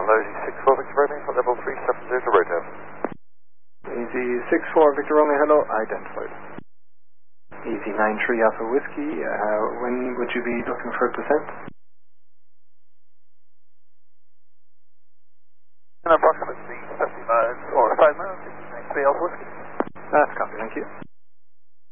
Easy 64 Victor Romeo, level 370 to Roto. Easy 64 Victor Romeo, hello, identified. Easy 93 Alpha Whiskey, when would you be looking for descent? And approximately 50 miles or 5 miles, 93 Alpha Whiskey. That's copy, thank you.